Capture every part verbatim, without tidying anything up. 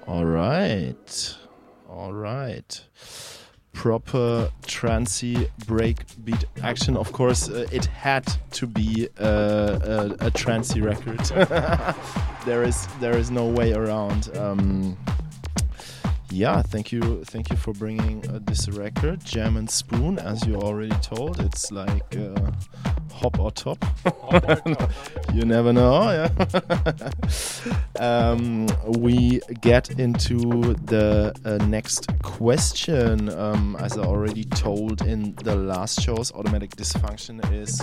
All right. All right. Proper trancey breakbeat action. Of course, uh, it had to be uh, a, a trancey record. there is there is no way around. Um, yeah, thank you, thank you for bringing uh, this record, Jam and Spoon. As you already told, it's like uh, hop or top. Hop or top. You never know. Yeah. um, we get into the uh, next question. Um, as I already told in the last shows, Automatic Dysfunction is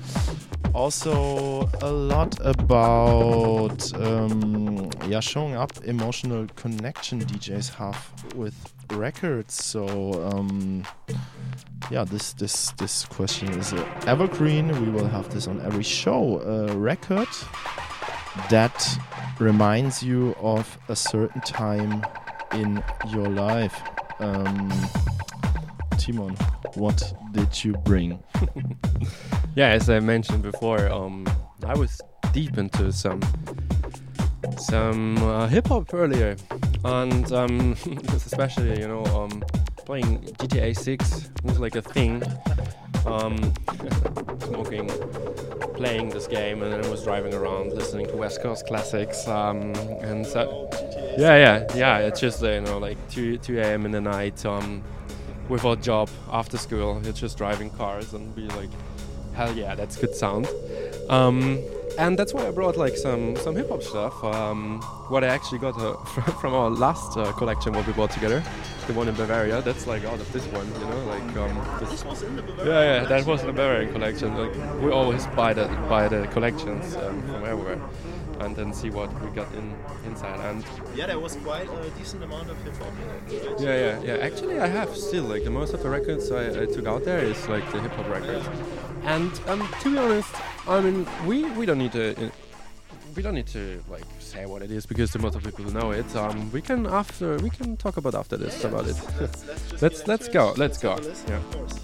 also a lot about um, yeah, showing up emotional connection D Js have with records. So um, yeah, this this this question is uh, evergreen. We will have this on every show. A record that reminds you of a certain time in your life. Um, Timon, what did you bring? Yeah, as I mentioned before, um, I was deep into some some uh, hip hop earlier, and um, especially you know um, playing G T A six was like a thing. Um, smoking, playing this game, and then I was driving around listening to West Coast classics. Um, and so, yeah, yeah, yeah. It's just uh, you know like two two a.m. in the night. Um, without job after school, you're just driving cars and be like, hell yeah, that's good sound. Um, and that's why I brought like some some hip hop stuff. Um, what I actually got uh, from our last uh, collection, what we bought together, the one in Bavaria. That's like out of this one, you know, like um, this, This was in the Bavarian yeah, yeah, that was the Bavarian collection. Like we always buy the buy the collections um, from everywhere, and then see what we got in inside. And Yeah, there was quite a decent amount of hip hop in it, right? yeah, yeah, yeah. Actually, I have still like the most of the records I, I took out there is like the hip hop records. And um, to be honest, I mean, we, we don't need to uh, we don't need to like say what it is because the most of people know it. Um, we can after we can talk about after this Yeah, about let's, it. Let's, let's, just let's get let's into go. it. Let's go. have a listen, Yeah. of course.